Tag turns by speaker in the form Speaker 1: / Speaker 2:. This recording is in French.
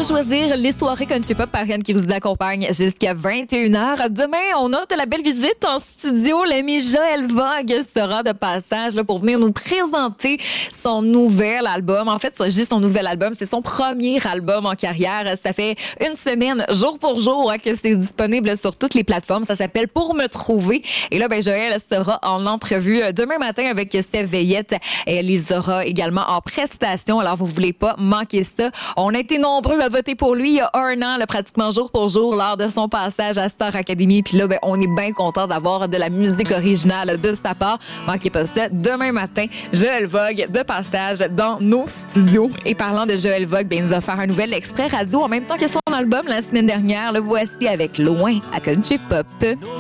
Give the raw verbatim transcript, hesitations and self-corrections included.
Speaker 1: choisir les soirées Country Pop par Ariane qui vous accompagne jusqu'à vingt et une heures. Demain, on a de la belle visite en studio. L'ami Joël Vogue sera de passage là, pour venir nous présenter son nouvel album. En fait, c'est juste son nouvel album. C'est son premier album en carrière. Ça fait une semaine, jour pour jour, hein, que c'est disponible sur toutes les plateformes. Ça s'appelle Pour me trouver. Et là, ben, Joël sera en entrevue demain matin avec Steph Veillette. Et elle les aura également en prestation. Alors, vous voulez pas manquer ça. On a été nombreux à voter pour lui il y a un an, là, pratiquement jour pour jour, lors de son passage à Star Academy. Puis là, ben, on est bien content d'avoir de la musique originale de sa part. Manquez pas ça. Demain matin, Joël Vogue de passage dans nos studios. Et parlant de Joël Vogue, ben, il nous a offert un nouvel extrait radio en même temps que son album la semaine dernière. Le voici avec Loin à Country Pop.